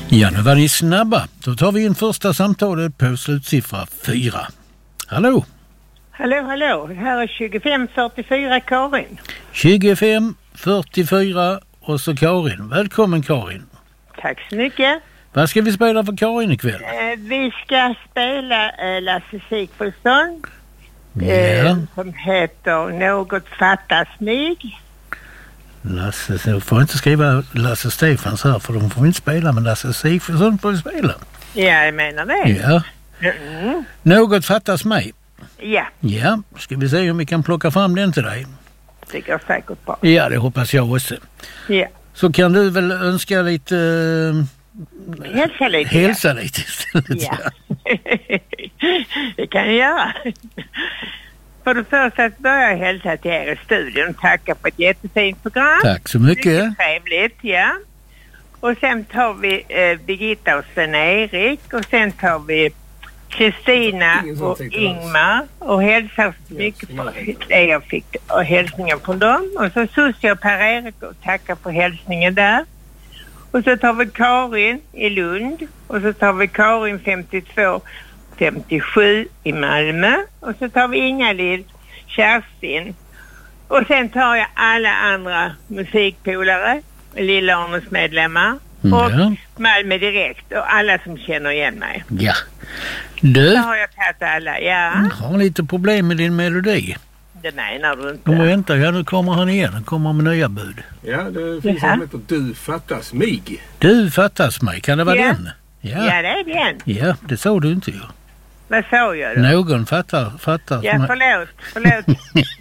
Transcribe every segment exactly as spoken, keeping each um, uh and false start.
Ja, nu var ni snabba. Då tar vi in första samtalet på slutsiffra fyra. Hallå? Hallå, hallå. Här är tjugofem fyrtiofyra Karin. tjugofem fyrtiofyra och så Karin. Välkommen Karin. Tack så mycket. Vad ska vi spela för Karin ikväll? Eh, vi ska spela eh, Lasse Sigfridsson. Ja. Eh, som heter Något fattas mig. Lasse, så får inte skriva Lasse Stefans här för de får inte spela, men Lasse Sigfridsson får spela. Ja, jag menar det. Ja. Mm. Något fattas mig. Ja, Ja, ska vi se om vi kan plocka fram den till dig. det går säkert bra. Ja, det hoppas jag också. Ja. Så kan du väl önska lite... Uh, Hälsa lite. Hälsa lite istället. Ja. Det kan jag göra. För det första att börja hälsa till er i studion. Tacka för ett jättefint program. Tack så mycket. Mycket trevligt, ja. Och sen tar vi eh, Birgitta och Sven-Erik. Och sen tar vi Kristina och Ingmar. Och hälsar så mycket för det jag fick. Och hälsningar från dem. Och så Susie och Per-Erik och tackar för hälsningen där. Och så tar vi Karin i Lund. Och så tar vi Karin femtiotvå femtiosju i Malmö. Och så tar vi Inga-Lill, Kerstin. Och sen tar jag alla andra musikpolare, Lilla Arnes medlemmar. Och Ja. Malmö direkt. Och alla som känner igen mig. Ja. Du, Så har jag tagit alla, ja. har lite problem med din melodi. Det menar du inte. Och vänta, ja, nu kommer han igen. Han kommer med nya bud. Ja, det finns Jaha. en som heter Du fattas mig. Du fattas mig, kan det vara Ja. den? Ja, det är den. Ja, det sa du inte ju. Vad sa jag då? Någon fattar, fattar Ja, mig. förlåt. Förlåt.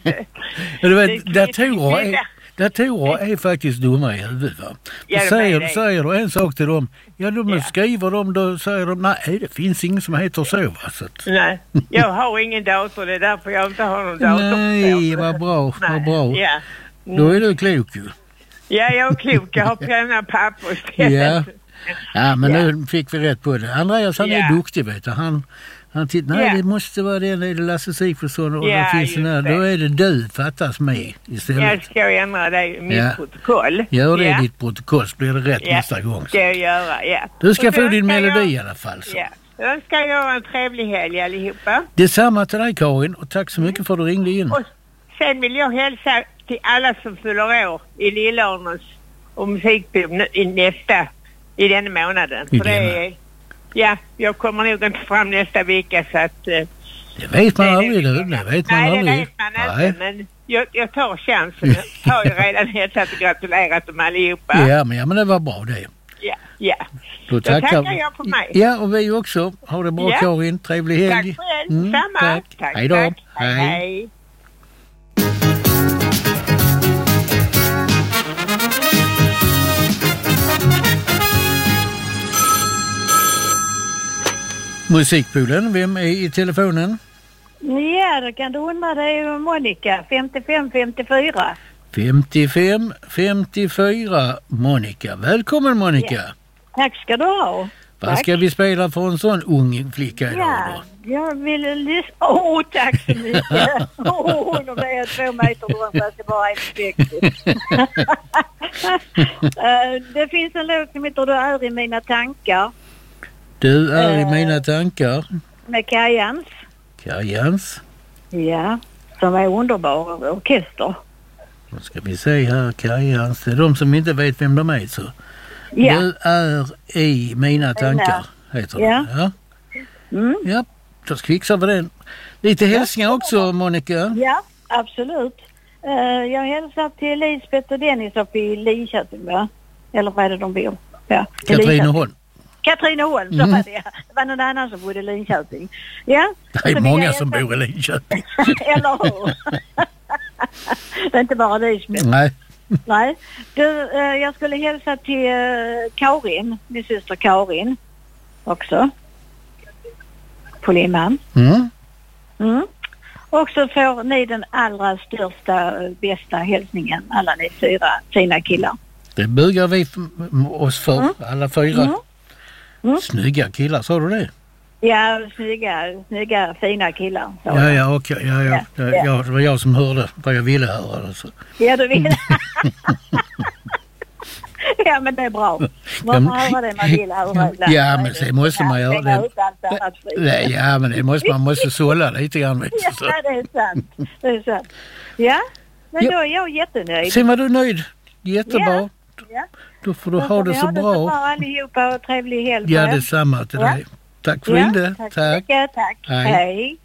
Men du Det vet, är datorer är, kvittigt. datorer är faktiskt dumma i huvudet, va? Ja, Då de säger, är det. säger du en sak till dem, ja, de Ja. skriver dem, då säger de, nej, det finns ingen som heter så, va? Så att, Nej, jag har ingen dator. Det är därför jag inte har någon dator. nej, vad bra, vad Nej, bra. Ja. Då är du klok ju. Ja, jag är klok. Jag har penna och papper istället. Ja. Ja, men Ja. nu fick vi rätt på det. Andreas, han Ja. är duktig, vet du. Han, han tittar, nej, Ja. det måste vara den, är det Lasse Sigfridsson och Ja, det finns den här. just det. Då är det du fattas med istället. Jag ska ändra det i mitt Ja. protokoll. Gör det ja. i ditt protokoll så blir det rätt Ja. nästa gång. Ska jag göra, ja. Du ska Och så få din önskar melodi jag- i alla fall. Så. Ja. Jag önskar jag en trevlig helg allihopa. Detsamma till dig, Karin, och tack så mycket för att du ringde in. Och sen vill jag hälsa till alla som fyller år i Lillörnens och musikbok i nästa, i denna månaden. I För det denna. är, ja, jag kommer nog inte fram nästa vecka så att... eh, Det vet man det är aldrig, det du. vi Det kan. vet man Nej, aldrig. det vet man Nej. inte, men jag, jag tar chansen. Jag har ju redan hälsat och gratulerat dem allihopa. Ja, men, ja, men det var bra det. Ja, ja. Då Då tackar jag för mig. Ja, och vi också. Ha det bra, Ja. Karin. Trevlig helg. Tack själv. Mm, Samma. tack. Tack, Hej då. tack. Hej. Hej. Musikpoolen, vem är i telefonen? Ja, då kan du undra, det är ju Monica, femtiofem femtiofyra. femtiofem femtiofyra, Monica. Välkommen, Monica. Tack ska du ha. Vad Tack. ska vi spela för en sån ung flicka idag Ja, då? jag ville lyssna. Åh, oh, tack så mycket. Åh, oh, nu blir jag två meter lång fast det bara är sextio. uh, det finns en låt som heter Du är i mina tankar Du är i Eh. mina tankar. med Kajans. Kajans. Ja, som är underbar orkester. Då ska vi se här, Kajans. Det är de som inte vet vem de är, så. Ja, Du är i mina tankar, heter Ja. den. Ja. mm. Ja, då fixar vi den. Lite hälsningar också, Monica. Ja, absolut. Uh, jag hälsar till Lisbeth och Dennis uppe i Linköping, va? Eller vad är det de bor? Ja, till Linköping. Katrineholm. Katrineholm, så Mm. var det. Det var någon annan som bodde i Linköping. Ja. Det så är vill många jag som hälsa- bor i Linköping. Eller hur? Det är inte bara Lisbeth. Nej. Nej. Du, eh, jag skulle hälsa till eh, Karin, min syster Karin också. På Limhamn. Mm. Mm. Och så får ni den allra största, eh, bästa hälsningen, alla ni fyra fina killar. Det bugar vi f- m- oss för, Mm. alla fyra. Mm. Mm. Snygga killar, sa du det? Ja, snygga, snygga, fina killar. Så. Ja, ja, okej. Ja, ja. Ja, Ja, ja. ja, det var jag som hörde vad jag ville höra. Alltså. Ja, du vill. Ja, men det är bra. Man får höra det man vill höra ibland. Ja, men det måste man göra det. Nej, ja, men det måste man måste sålla lite grann. Vet du, så. Ja, det är sant. Det är sant. Ja, men Ja. då är jag jättenöjd. Sen var du nöjd. Jättebra. Ja. Ja. Då får du Då ha får det vi så ha det bra. så bra allihopa och trevlig helg. Ja, detsamma till Ja. dig. Tack för Ja, det. tack. Tack. Tack. Tack. Hej. Hej.